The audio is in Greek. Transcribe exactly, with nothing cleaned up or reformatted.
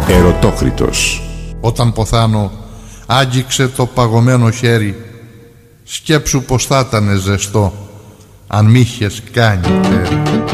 Ερωτόκριτος. Όταν ποθάνω, άγγιξε το παγωμένο χέρι. Σκέψου πως θα ήτανε ζεστό αν μ' είχες κάνει τέρι.